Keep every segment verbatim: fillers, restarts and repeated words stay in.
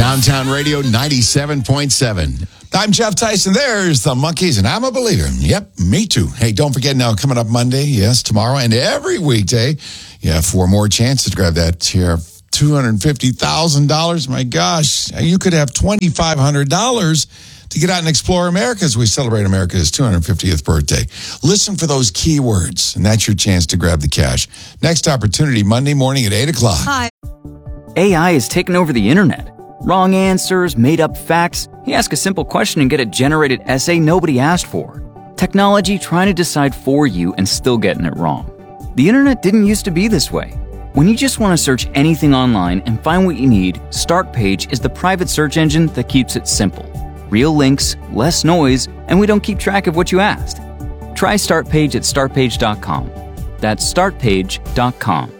Downtown Radio ninety-seven point seven. I'm Jeff Tyson. There's the Monkees, and I'm a believer. Yep, me too. Hey, don't forget now, coming up Monday, yes, tomorrow, and every weekday, you have four more chances to grab that here. two hundred fifty thousand dollars. My gosh, you could have twenty-five hundred dollars to get out and explore America as we celebrate America's two hundred fiftieth birthday. Listen for those keywords, and that's your chance to grab the cash. Next opportunity, Monday morning at eight o'clock. Hi. A I has taken over the internet. Wrong answers, made-up facts. You ask a simple question and get a generated essay nobody asked for. Technology trying to decide for you and still getting it wrong. The internet didn't used to be this way. When you just want to search anything online and find what you need, Startpage is the private search engine that keeps it simple. Real links, less noise, and we don't keep track of what you asked. Try Startpage at startpage dot com. That's startpage dot com.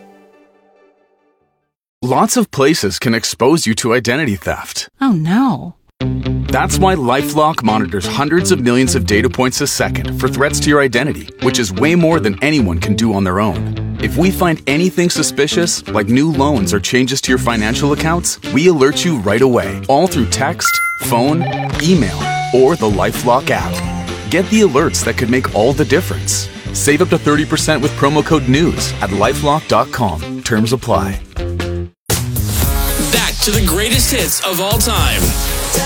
Lots of places can expose you to identity theft. Oh no. That's why LifeLock monitors hundreds of millions of data points a second for threats to your identity, which is way more than anyone can do on their own. If we find anything suspicious, like new loans or changes to your financial accounts, we alert you right away, all through text, phone, email, or the LifeLock app. Get the alerts that could make all the difference. Save up to thirty percent with promo code NEWS at lifelock dot com. Terms apply. Back to the greatest hits of all time.